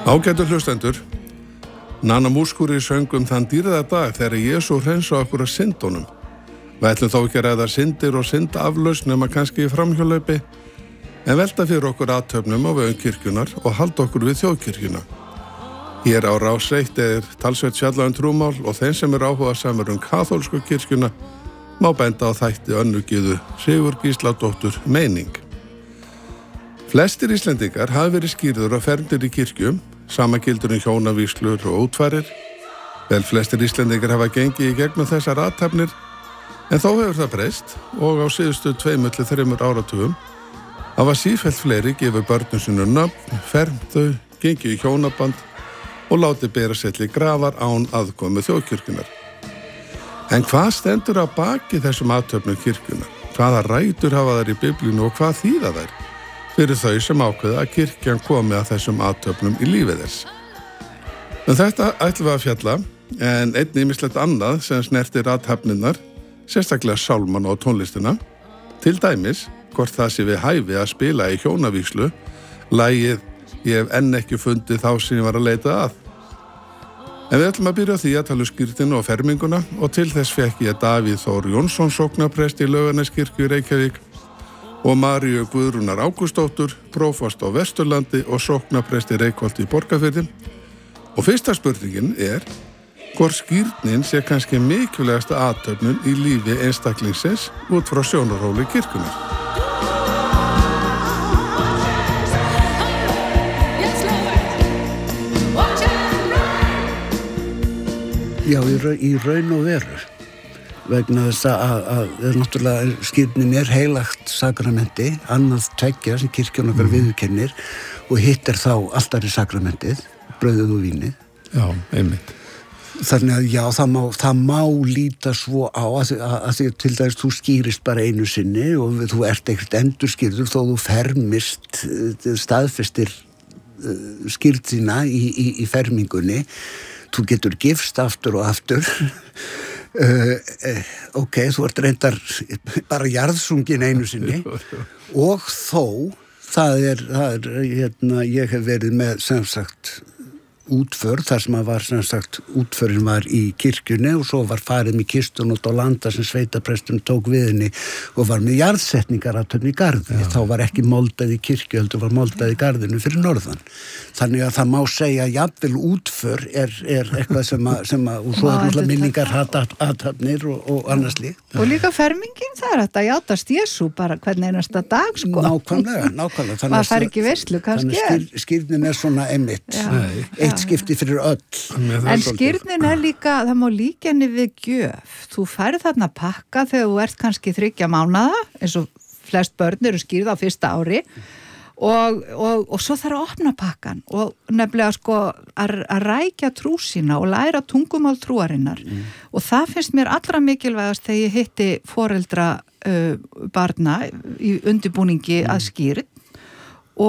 Ágætu hlustendur, Nana Mouskouri söng þann dýrðardag þegar Jesú hreinsa okkur af syndunum. Við ætlum þó ekki að ræða syndir og syndaaflausn nema kannski í framhjólaupi, en velta fyrir okkur athöfnum á vegum kirkjunar og halda okkur við þjóðkirkjuna. Hér á Rás 1 talsvert fjallað trúmál og þeim sem áhugasamir kaþólsku kirkjuna má benda á þætti Önnu Gyðu Sigurgísladóttur Meining. Flestir Íslendingar hafa verið skírður og fermdir í kirkjum, sama gildur hjónavígslur og útfarir. Vel flestir Íslendingar hafa gengið í gegnum þessar athafnir, en þó hefur það breyst og á síðustu 2-3 áratugum hafa sífellt fleiri gefið börnum sínum nöfn, fermt þau, gengið í hjónaband og látið bera sér til grafar án aðkomu þjóðkirkjunnar. En hvað stendur að baki þessum athöfnum kirkjunnar? Hvaða rætur hafa þær í Biblíunni og hvað þýða þær fyrir þau sem ákveða að kirkjan komi að þessum athöfnum í lífið þess? Þetta ætlum við að fjalla, en einnig ýmislegt annað sem snertir athafnirnar, sérstaklega sálmana og tónlistina, til dæmis hvort það sé við hæfi að spila í hjónavígslu lagið Ég hef enn ekki fundið þá sem ég var að leita að. En við ætlum að byrja á því að tala skírnina og ferminguna og til þess fekk ég Davíð Þór Jónsson sóknarprest í Laugarneskirkju í Reykjavík og Maríu Guðrúnar Ágústsdóttur, prófast á Vesturlandi og sóknarprest í Reykholti í Borgarfirði. Og fyrsta spurningin hvort skírnin sé kannski mikilvægasta athöfnin í lífi einstaklingsins út frá sjónarhóli kirkjunnar. Já, í raun og veru, vegna þess að náttúrulega skírnin heilagt sakramenti, annað tveggja sem kirkjan okkar viðurkennir og hitt þá altari sakramentið, brauðið og vínið. Já, einmitt. Þannig að já, það má líta svo á að því til dæmis þú skýrist bara einu sinni og þú ert ekkert endurskýrður þó þú fermist, staðfestir skýrð þína í fermingunni. Þú getur gifst aftur og aftur. Ok, þú ert reyndar bara jarðsungin einu sinni og þó ég hef verið með sem sagt útför, þar sem var sem sagt útförin var í kirkjunni og svo var farið með kistun út á landa sem sveitapresturinn tók við henni og var með jarðsetningarathöfn í garði. Þá var ekki moldað í kirkju, heldur var moldað í garðinu fyrir norðan. Þannig að það má segja jafnvel útför eitthvað sem og svo náttúrulega minningar athafnir og annars líkt. Og líka fermingin, það þetta játast Jesú bara hvern einasta dag, sko. Nákvæmlega. Það fær ekki veislu, kannski skírnin svona einmitt. Eitt skipti fyrir öll. En skírnin líka, það má líka henni við gjöf. Þú færð þarna pakka þegar þú ert kannski 3 mánaða, eins og flest börn eru skírð á fyrsta ári og svo þarf að opna pakkan og nefnilega sko að rækja trú sína og læra tungumál trúarinnar og það finnst mér allra mikilvægast þegar ég hitti foreldra barna í undirbúningi að skírn